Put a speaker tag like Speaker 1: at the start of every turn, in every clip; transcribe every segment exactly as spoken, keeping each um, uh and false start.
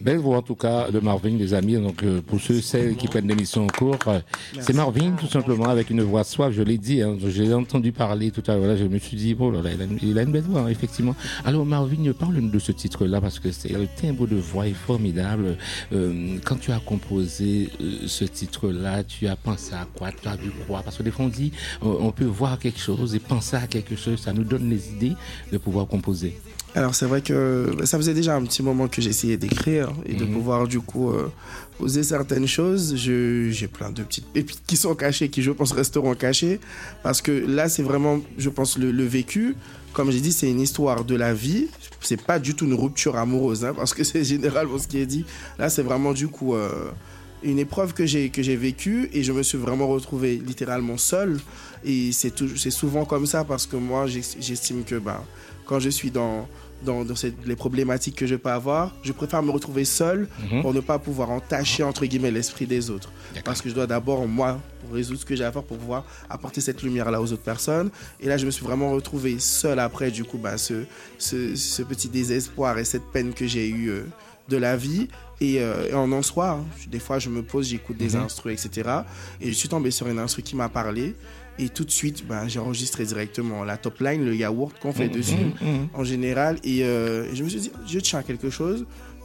Speaker 1: Belle voix en tout cas de Marvin, les amis. Donc euh, pour ceux celles qui prennent l'émission en cours, euh, c'est Marvin tout simplement avec une voix suave. Je l'ai dit, hein, j'ai entendu parler tout à l'heure. Là, je me suis dit bon, là, il, a une, il a une belle voix hein, effectivement. Alors Marvin, parle-nous de ce titre-là parce que c'est le timbre de voix est formidable. Euh, quand tu as composé euh, ce titre-là, tu as pensé à quoi? Tu as vu quoi? Parce que des fois on dit, euh, on peut voir quelque chose et penser à quelque chose. Ça nous donne les idées de pouvoir composer.
Speaker 2: Alors c'est vrai que ça faisait déjà un petit moment que j'essayais d'écrire et de mmh. pouvoir du coup euh, poser certaines choses. Je, j'ai plein de petites pépites qui sont cachées, qui je pense resteront cachées, parce que là c'est vraiment, je pense, le, le vécu. Comme j'ai dit, c'est une histoire de la vie. C'est pas du tout une rupture amoureuse, hein, parce que c'est généralement ce qui est dit. Là c'est vraiment du coup euh, une épreuve que j'ai que j'ai vécue et je me suis vraiment retrouvé littéralement seul. Et c'est tout, c'est souvent comme ça parce que moi j'estime que bah quand je suis dans dans, dans cette, les problématiques que je peux avoir, je préfère me retrouver seul mmh. pour ne pas pouvoir entacher entre guillemets l'esprit des autres. D'accord. Parce que je dois d'abord moi pour résoudre ce que j'ai à faire pour pouvoir apporter cette lumière là aux autres personnes. Et là je me suis vraiment retrouvé seul après du coup bah ce ce, ce petit désespoir et cette peine que j'ai eu euh, de la vie. Et, euh, et en en soi, hein, des fois je me pose, j'écoute des mmh. instrus, et cetera. Et je suis tombé sur une instru qui m'a parlé. Et tout de suite, ben, j'ai enregistré directement la top line, le yaourt qu'on fait mmh, dessus mmh, mmh. en général. Et euh, je me suis dit, je tiens quelque chose.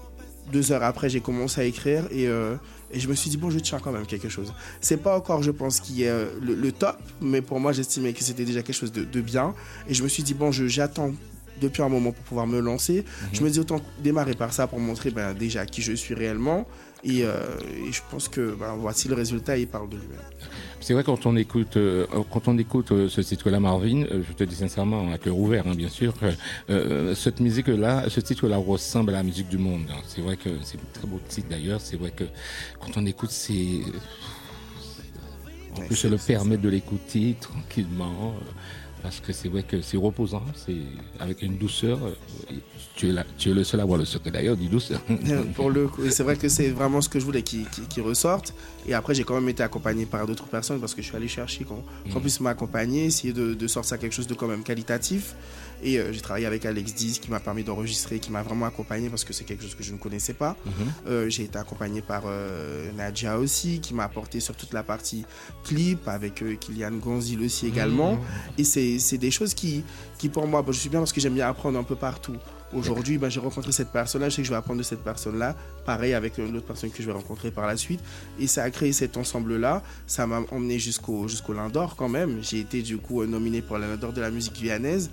Speaker 2: Deux heures après, j'ai commencé à écrire et, euh, et je me suis dit, bon, je tiens quand même quelque chose. C'est pas encore, je pense, qui est euh, le, le top, mais pour moi, j'estimais que c'était déjà quelque chose de, de bien. Et je me suis dit, bon, je, j'attends depuis un moment pour pouvoir me lancer. Mmh. Je me dis, autant démarrer par ça pour montrer ben, déjà qui je suis réellement. Et, euh, et je pense que ben, voici le résultat, il parle de lui-même.
Speaker 1: C'est vrai quand on écoute, euh, quand on écoute euh, ce titre-là, Marvin, euh, je te dis sincèrement, à cœur ouvert, hein, bien sûr, euh, euh, cette musique-là, ce titre-là ressemble à la musique du monde. Hein. C'est vrai que c'est un très beau titre d'ailleurs. C'est vrai que quand on écoute, c'est, on peut se le permettre de l'écouter tranquillement. Euh, Parce que c'est vrai que c'est reposant, c'est avec une douceur. Tu es, là, tu es le seul à avoir le secret d'ailleurs du douceur.
Speaker 2: Pour le coup, c'est vrai que c'est vraiment ce que je voulais qui, qui, qui ressorte. Et après, j'ai quand même été accompagné par d'autres personnes parce que je suis allé chercher qu'on, qu'on puisse m'accompagner, essayer de, de sortir quelque chose de quand même qualitatif. Et euh, j'ai travaillé avec Alex Diz qui m'a permis d'enregistrer, qui m'a vraiment accompagné parce que c'est quelque chose que je ne connaissais pas. Mm-hmm. Euh, j'ai été accompagné par euh, Nadia aussi, qui m'a apporté sur toute la partie clip, avec euh, Kylian Gonzil aussi également. Mm-hmm. Et c'est, c'est des choses qui, qui pour moi, bon, je suis bien parce que j'aime bien apprendre un peu partout. Aujourd'hui, ben, j'ai rencontré cette personne-là, je sais que je vais apprendre de cette personne-là. Pareil avec l'autre personne que je vais rencontrer par la suite. Et ça a créé cet ensemble-là. Ça m'a emmené jusqu'au, jusqu'au Lion d'Or quand même. J'ai été du coup nominé pour le Lion d'Or de la musique guyanaise.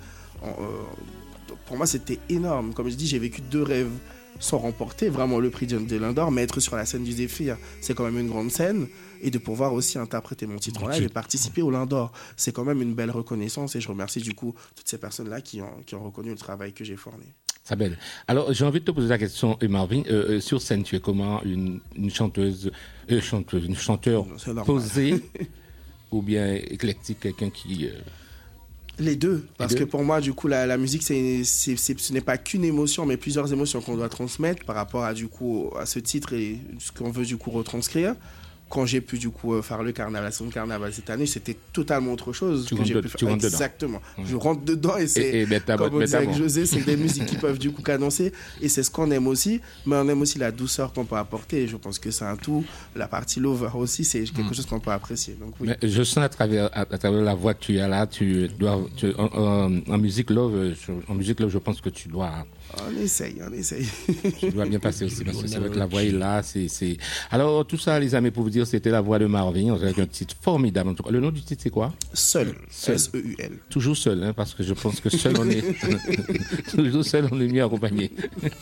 Speaker 2: Euh, pour moi, c'était énorme. Comme je dis, j'ai vécu deux rêves sans remporter vraiment le prix de, de Lion d'Or, mais être sur la scène du Zéphyr, c'est quand même une grande scène. Et de pouvoir aussi interpréter mon titre en live et participer au Lion d'Or, c'est quand même une belle reconnaissance. Et je remercie du coup toutes ces personnes-là qui ont, qui ont reconnu le travail que j'ai fourni.
Speaker 1: Ça belle. Alors, j'ai envie de te poser la question, Marvin. Euh, sur scène, tu es comment une, une chanteuse, euh, chanteuse, une chanteur posée ou bien éclectique, quelqu'un qui... Euh...
Speaker 2: Les deux, parce Les deux. que pour moi, du coup, la, la musique, c'est, c'est, c'est, ce n'est pas qu'une émotion, mais plusieurs émotions qu'on doit transmettre par rapport à, du coup, à ce titre et ce qu'on veut du coup retranscrire. Quand j'ai pu du coup faire le carnaval, la saison de carnaval cette année, c'était totalement autre chose
Speaker 1: tu
Speaker 2: que j'ai
Speaker 1: de,
Speaker 2: pu faire.
Speaker 1: Tu rentres
Speaker 2: Exactement.
Speaker 1: Dedans.
Speaker 2: Je rentre dedans et c'est
Speaker 1: et, et
Speaker 2: comme on disait avec José, c'est des musiques qui peuvent du coup cadencer et c'est ce qu'on aime aussi, mais on aime aussi la douceur qu'on peut apporter. Et je pense que c'est un tout. La partie lover aussi, c'est quelque mm. chose qu'on peut apprécier. Donc oui.
Speaker 1: Mais je sens à travers à, à travers la voix que tu as là, tu dois tu, en, en, en musique love, en musique love, je pense que tu dois.
Speaker 2: On essaye, on essaye.
Speaker 1: Tu dois bien passer aussi parce que c'est vrai que la voix est là. C'est, c'est... Alors tout ça, les amis, pour vous dire, c'était la voix de Marvin avec un titre formidable. Le nom du titre, c'est quoi?
Speaker 2: Seul. Seul. S E U L.
Speaker 1: Toujours seul, hein, parce que je pense que seul on est toujours seul on est mieux accompagné.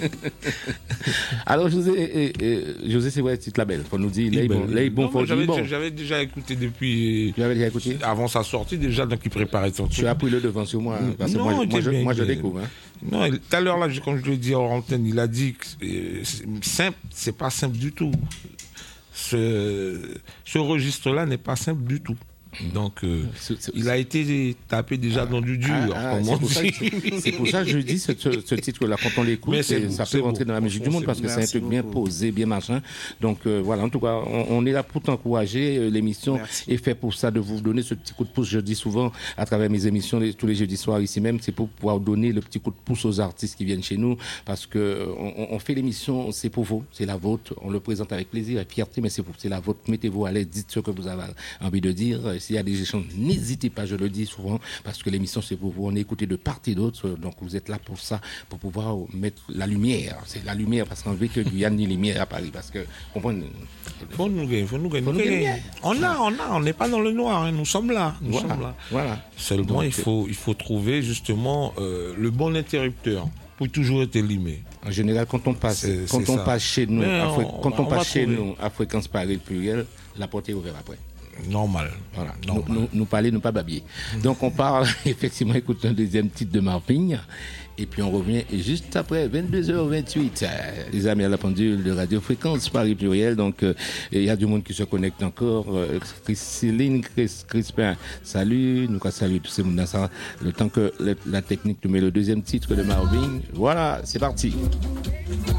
Speaker 1: Alors José, et, et, José, c'est vrai, le titre label. Faut nous dire, les bons, les bons, faut
Speaker 3: j'avais,
Speaker 1: bon.
Speaker 3: J'avais déjà écouté depuis.
Speaker 1: Tu avais déjà écouté?
Speaker 3: Avant sa sortie déjà, donc il préparait son truc.
Speaker 1: Tu as pris le devant sur moi, parce que
Speaker 3: non,
Speaker 1: moi, moi, je,
Speaker 3: bien,
Speaker 1: moi je découvre. Hein.
Speaker 3: Non, tout à l'heure là, comme je le dis en antenne, il a dit que euh, c'est simple, c'est pas simple du tout. Ce, ce registre-là n'est pas simple du tout. Donc, euh, c'est, c'est, il a été tapé déjà ah, dans du dur.
Speaker 1: Ah, ah, c'est, pour ça, c'est, c'est pour ça que je dis ce, ce, ce titre-là, quand on l'écoute, c'est, ça peut rentrer beau. dans la musique du monde parce que c'est un truc bien posé, bien machin. Donc euh, voilà, en tout cas, on, on est là pour t'encourager. L'émission Merci. est faite pour ça, de vous donner ce petit coup de pouce. Je dis souvent, à travers mes émissions, les, tous les jeudis soirs ici même, c'est pour pouvoir donner le petit coup de pouce aux artistes qui viennent chez nous parce que on, on fait l'émission, c'est pour vous, c'est la vôtre. On le présente avec plaisir et fierté, mais c'est, pour, c'est la vôtre. Mettez-vous à l'aise, dites ce que vous avez envie de dire. S'il y a des échanges, n'hésitez pas, je le dis souvent, parce que l'émission, c'est pour vous. On est écouté de part et d'autre, donc vous êtes là pour ça, pour pouvoir mettre la lumière. C'est la lumière, parce qu'on veut que Guyane ni lumière à Paris, parce que, comprenez.
Speaker 3: Faut nous gagner, faut nous gagner. Faut nous gagner. On a, on a, on n'est pas dans le noir, hein. Nous sommes là, nous
Speaker 1: voilà,
Speaker 3: sommes là.
Speaker 1: Voilà.
Speaker 3: Seulement, donc, il faut, il faut trouver justement euh, le bon interrupteur pour toujours être limé.
Speaker 1: En général, quand on passe, c'est, quand c'est on ça. passe chez nous, à, on, quand on, on passe chez trouver. nous à fréquence Paris pluriel, la porte est ouverte après.
Speaker 3: Normal.
Speaker 1: Voilà. Normal. Nous, nous, nous parler, nous pas babiller. Mmh. Donc on parle effectivement, écoute un deuxième titre de Marvin. Et puis on revient juste après vingt-deux heures vingt-huit. Euh, les amis à la pendule de Radio Fréquence Paris Pluriel. Donc il euh, y a du monde qui se connecte encore. Euh, Céline Chris, Crispin, salut. Nous salut tous ces monde ça. Le temps que le, la technique nous met le deuxième titre de Marvin. Voilà, c'est parti.